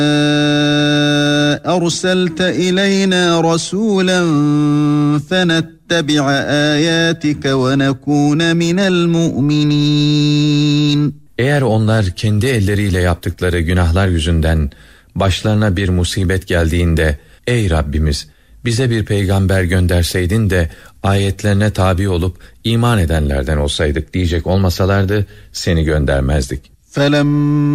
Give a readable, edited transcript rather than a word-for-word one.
أرسلت إلينا رسولا فنتبع آياتك ونكون من المؤمنين. Eğer onlar kendi elleriyle yaptıkları günahlar yüzünden başlarına bir musibet geldiğinde, ey Rabbimiz bize bir peygamber gönderseydin de ayetlerine tabi olup iman edenlerden olsaydık diyecek olmasalardı seni göndermezdik.